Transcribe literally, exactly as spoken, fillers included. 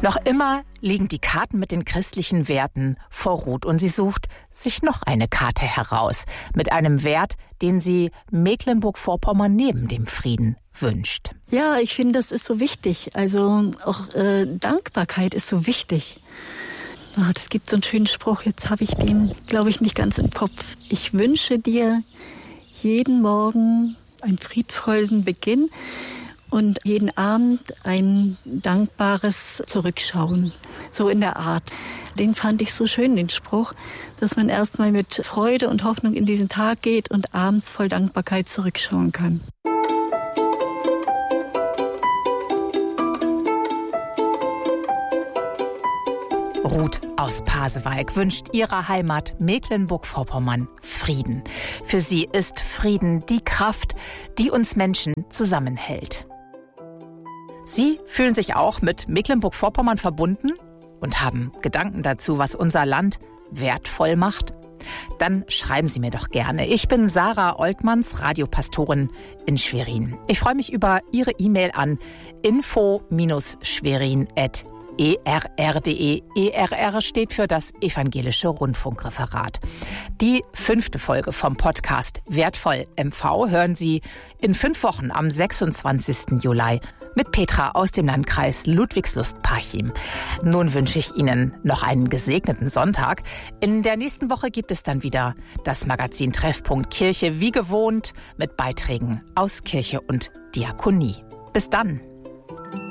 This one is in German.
Noch immer liegen die Karten mit den christlichen Werten vor Ruth und sie sucht sich noch eine Karte heraus mit einem Wert, den sie Mecklenburg-Vorpommern neben dem Frieden wünscht. Ja, ich finde, das ist so wichtig. Also auch äh, Dankbarkeit ist so wichtig. Ach, das gibt so einen schönen Spruch, jetzt habe ich den, glaube ich, nicht ganz im Kopf. Ich wünsche dir jeden Morgen einen friedvollen Beginn und jeden Abend ein dankbares Zurückschauen. So in der Art. Den fand ich so schön, den Spruch, dass man erstmal mit Freude und Hoffnung in diesen Tag geht und abends voll Dankbarkeit zurückschauen kann. Ruth aus Pasewalk wünscht ihrer Heimat Mecklenburg-Vorpommern Frieden. Für sie ist Frieden die Kraft, die uns Menschen zusammenhält. Sie fühlen sich auch mit Mecklenburg-Vorpommern verbunden und haben Gedanken dazu, was unser Land wertvoll macht? Dann schreiben Sie mir doch gerne. Ich bin Sarah Oltmanns, Radiopastorin in Schwerin. Ich freue mich über Ihre E-Mail an info schwerin at e r r punkt d e. E R R steht für das Evangelische Rundfunkreferat. Die fünfte Folge vom Podcast Wertvoll M V hören Sie in fünf Wochen am sechsundzwanzigsten Juli mit Petra aus dem Landkreis Ludwigslust-Parchim. Nun wünsche ich Ihnen noch einen gesegneten Sonntag. In der nächsten Woche gibt es dann wieder das Magazin Treffpunkt Kirche wie gewohnt mit Beiträgen aus Kirche und Diakonie. Bis dann.